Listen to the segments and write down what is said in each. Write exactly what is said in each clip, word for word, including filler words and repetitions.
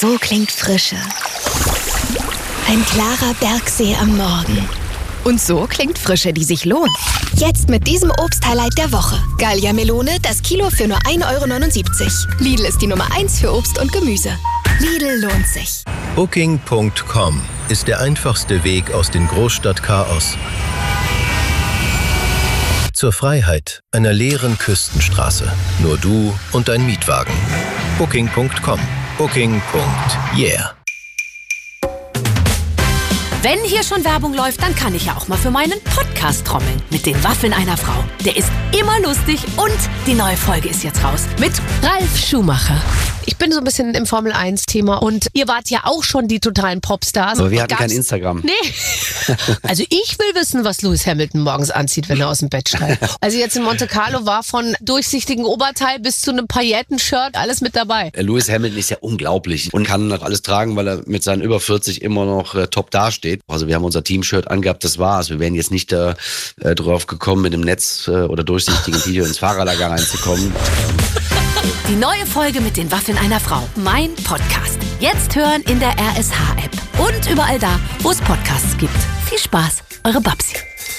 So klingt Frische. Ein klarer Bergsee am Morgen. Und so klingt Frische, die sich lohnt. Jetzt mit diesem Obst-Highlight der Woche. Gallia Melone, das Kilo für nur ein Euro neunundsiebzig. Lidl ist die Nummer eins für Obst und Gemüse. Lidl lohnt sich. Booking Punkt com ist der einfachste Weg aus dem Großstadtchaos zur Freiheit einer leeren Küstenstraße. Nur du und dein Mietwagen. Booking Punkt com. Booking. Yeah. Wenn hier schon Werbung läuft, dann kann ich ja auch mal für meinen Podcast trommeln. Mit den Waffeln einer Frau. Der ist immer lustig und die neue Folge ist jetzt raus. Mit Ralf Schumacher. Ich bin so ein bisschen im Formel eins Thema und ihr wart ja auch schon die totalen Popstars. Aber wir hatten kein Instagram. Nee. Also ich will wissen, was Lewis Hamilton morgens anzieht, wenn er aus dem Bett steigt. Also jetzt in Monte Carlo war von durchsichtigen Oberteil bis zu einem Pailletten-Shirt alles mit dabei. Lewis Hamilton ist ja unglaublich und kann noch alles tragen, weil er mit seinen über vierzig immer noch äh, top dasteht. Also wir haben unser Team-Shirt angehabt, das war's. Wir wären jetzt nicht äh, drauf gekommen, mit dem Netz äh, oder durchsichtigen T-Shirt ins Fahrerlager reinzukommen. Die neue Folge mit den Waffeln einer Frau. Mein Podcast. Jetzt hören in der R S H-App. Und überall da, wo es Podcasts gibt. Viel Spaß, eure Babsi.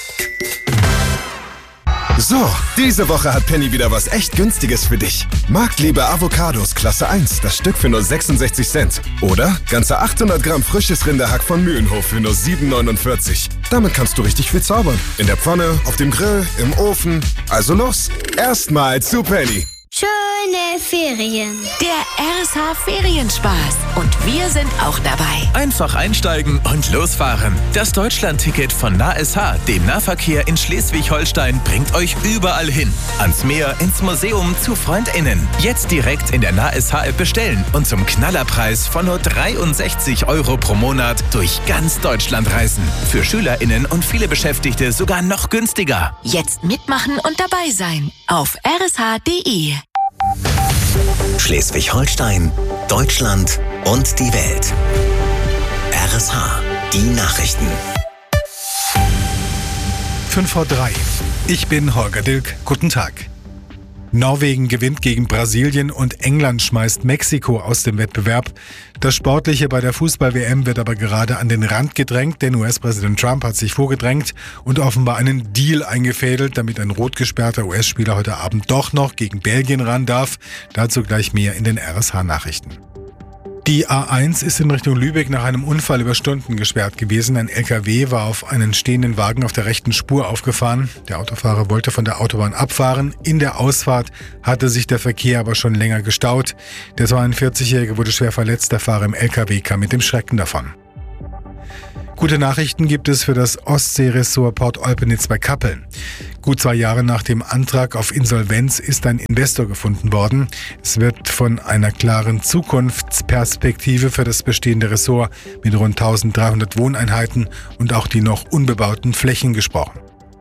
So, diese Woche hat Penny wieder was echt Günstiges für dich. Marktliebe Avocados Klasse eins, das Stück für nur sechsundsechzig Cent. Oder ganze achthundert Gramm frisches Rinderhack von Mühlenhof für nur sieben neunundvierzig. Damit kannst du richtig viel zaubern. In der Pfanne, auf dem Grill, im Ofen. Also los, erstmal zu Penny. Schöne Ferien. Der R S H-Ferienspaß. Und wir sind auch dabei. Einfach einsteigen und losfahren. Das Deutschland-Ticket von N A S H, dem Nahverkehr in Schleswig-Holstein, bringt euch überall hin. Ans Meer, ins Museum, zu FreundInnen. Jetzt direkt in der N A S H-App bestellen und zum Knallerpreis von nur dreiundsechzig Euro pro Monat durch ganz Deutschland reisen. Für SchülerInnen und viele Beschäftigte sogar noch günstiger. Jetzt mitmachen und dabei sein. Auf r s h punkt d e. Schleswig-Holstein, Deutschland und die Welt. R S H, die Nachrichten. fünf vor drei. Ich bin Holger Dilk. Guten Tag. Norwegen gewinnt gegen Brasilien und England schmeißt Mexiko aus dem Wettbewerb. Das Sportliche bei der Fußball-W M wird aber gerade an den Rand gedrängt, denn U S-Präsident Trump hat sich vorgedrängt und offenbar einen Deal eingefädelt, damit ein rot gesperrter U S-Spieler heute Abend doch noch gegen Belgien ran darf. Dazu gleich mehr in den R S H-Nachrichten. Die A eins ist in Richtung Lübeck nach einem Unfall über Stunden gesperrt gewesen. Ein L K W war auf einen stehenden Wagen auf der rechten Spur aufgefahren. Der Autofahrer wollte von der Autobahn abfahren. In der Ausfahrt hatte sich der Verkehr aber schon länger gestaut. Der zweiundvierzigjährige wurde schwer verletzt. Der Fahrer im L K W kam mit dem Schrecken davon. Gute Nachrichten gibt es für das Ostsee-Ressort Port Olpenitz bei Kappeln. Gut zwei Jahre nach dem Antrag auf Insolvenz ist ein Investor gefunden worden. Es wird von einer klaren Zukunftsperspektive für das bestehende Ressort mit rund eintausenddreihundert Wohneinheiten und auch die noch unbebauten Flächen gesprochen.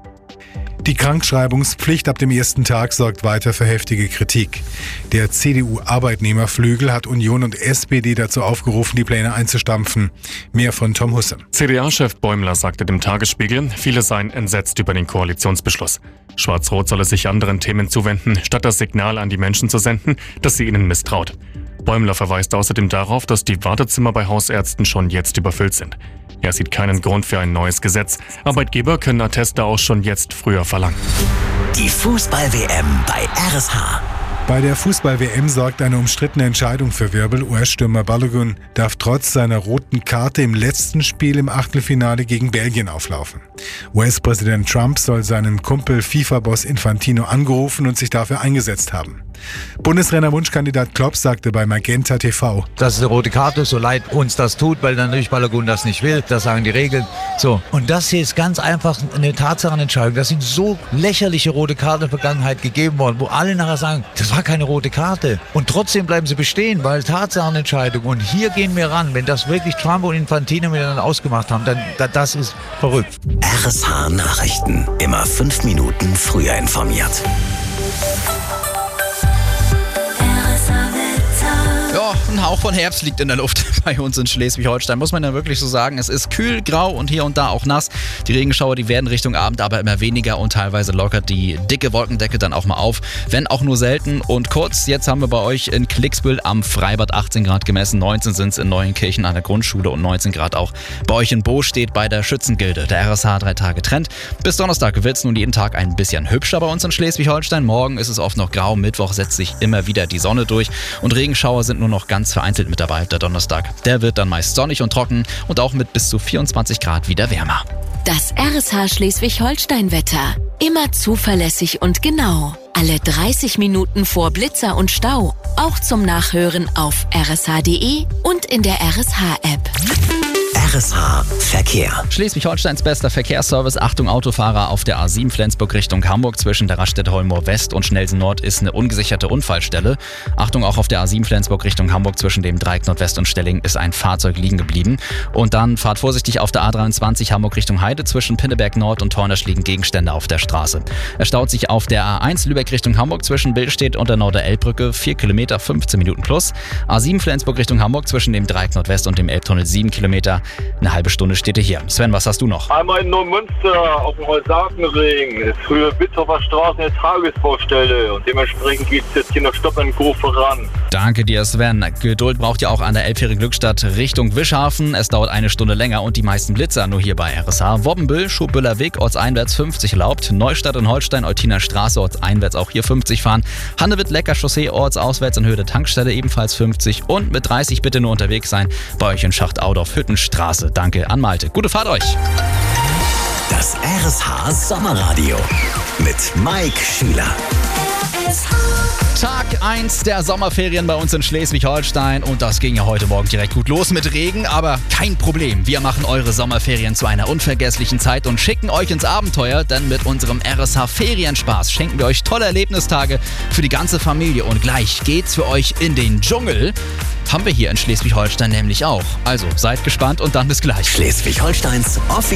Die Krankschreibungspflicht ab dem ersten Tag sorgt weiter für heftige Kritik. Der C D U-Arbeitnehmerflügel hat Union und S P D dazu aufgerufen, die Pläne einzustampfen. Mehr von Tom Husse. C D A-Chef Bäumler sagte dem Tagesspiegel, viele seien entsetzt über den Koalitionsbeschluss. Schwarz-Rot solle sich anderen Themen zuwenden, statt das Signal an die Menschen zu senden, dass sie ihnen misstraut. Bäumler verweist außerdem darauf, dass die Wartezimmer bei Hausärzten schon jetzt überfüllt sind. Er sieht keinen Grund für ein neues Gesetz. Arbeitgeber können Atteste auch schon jetzt früher verlangen. Die Fußball-W M bei R S H. Bei der Fußball-W M sorgt eine umstrittene Entscheidung für Wirbel. U S-Stürmer Balogun darf trotz seiner roten Karte im letzten Spiel im Achtelfinale gegen Belgien auflaufen. U S-Präsident Trump soll seinen Kumpel FIFA-Boss Infantino angerufen und sich dafür eingesetzt haben. Bundestrainer-Wunschkandidat Klopp sagte bei Magenta T V: Das ist eine rote Karte, so leid uns das tut, weil dann natürlich Balogun das nicht will. Das sagen die Regeln. So. Und das hier ist ganz einfach eine Tatsachenentscheidung. Das sind so lächerliche rote Karten in der Vergangenheit gegeben worden, wo alle nachher sagen, das war keine rote Karte. Und trotzdem bleiben sie bestehen, weil Tatsachenentscheidung. Und hier gehen wir ran. Wenn das wirklich Trump und Infantino miteinander ausgemacht haben, dann das ist verrückt. R S H Nachrichten. Immer fünf Minuten früher informiert. Ja, ein Ein Hauch von Herbst liegt in der Luft bei uns in Schleswig-Holstein, muss man ja wirklich so sagen. Es ist kühl, grau und hier und da auch nass. Die Regenschauer, die werden Richtung Abend aber immer weniger und teilweise lockert die dicke Wolkendecke dann auch mal auf, wenn auch nur selten und kurz. Jetzt haben wir bei euch in Klicksbühl am Freibad achtzehn Grad gemessen, neunzehn sind es in Neuenkirchen an der Grundschule und neunzehn Grad auch bei euch in Bostedt bei der Schützengilde. Der R S H drei Tage Trend. Bis Donnerstag wird es nun jeden Tag ein bisschen hübscher bei uns in Schleswig-Holstein. Morgen ist es oft noch grau, Mittwoch setzt sich immer wieder die Sonne durch und Regenschauer sind nur noch ganz vereinzelt mit dabei. Der Donnerstag, der wird dann meist sonnig und trocken und auch mit bis zu vierundzwanzig Grad wieder wärmer. Das R S H Schleswig-Holstein-Wetter. Immer zuverlässig und genau. Alle dreißig Minuten vor Blitzer und Stau. Auch zum Nachhören auf r s h punkt d e und in der R S H-App. R S H Verkehr. Schleswig-Holsteins bester Verkehrsservice. Achtung Autofahrer auf der A sieben Flensburg Richtung Hamburg zwischen der Raststätte Holmoor West und Schnelsen Nord ist eine ungesicherte Unfallstelle. Achtung auch auf der A sieben Flensburg Richtung Hamburg zwischen dem Dreieck Nordwest und Stelling ist ein Fahrzeug liegen geblieben. Und dann fahrt vorsichtig auf der A dreiundzwanzig Hamburg Richtung Heide zwischen Pinneberg Nord und Tornisch liegen Gegenstände auf der Straße. Es staut sich auf der A eins Lübeck Richtung Hamburg zwischen Billstedt und der Norder-Elbbrücke vier Kilometer, fünfzehn Minuten plus. A sieben Flensburg Richtung Hamburg zwischen dem Dreieck Nordwest und dem Elbtunnel sieben Kilometer. Eine halbe Stunde steht ihr hier. Sven, was hast du noch? Einmal in Neumünster auf dem Holzhakenring ist früher Bitzhofer Straße eine Tagesbaustelle und dementsprechend geht es jetzt hier noch Stopp in den Kurve voran. Danke dir, Sven. Geduld braucht ihr auch an der Elbfähre Glückstadt Richtung Wischhafen. Es dauert eine Stunde länger und die meisten Blitzer nur hier bei R S H. Wobbenbüll, Schubüller Weg, ortseinwärts fünfzig erlaubt. Neustadt in Holstein, Eutiner Straße, ortseinwärts auch hier fünfzig fahren. Hannewitt, Lecker Chaussee, ortsauswärts in Höhe der Tankstelle ebenfalls fünfzig und mit dreißig bitte nur unterwegs sein bei euch in Schacht-Audorf, Hüttenstraße. Danke an Malte. Gute Fahrt euch. Das R S H Sommerradio mit Mike Schüler. Tag eins der Sommerferien bei uns in Schleswig-Holstein und das ging ja heute Morgen direkt gut los mit Regen, aber kein Problem. Wir machen eure Sommerferien zu einer unvergesslichen Zeit und schicken euch ins Abenteuer, denn mit unserem R S H Ferienspaß schenken wir euch tolle Erlebnistage für die ganze Familie und gleich geht's für euch in den Dschungel. Haben wir hier in Schleswig-Holstein nämlich auch. Also seid gespannt und dann bis gleich. Schleswig-Holsteins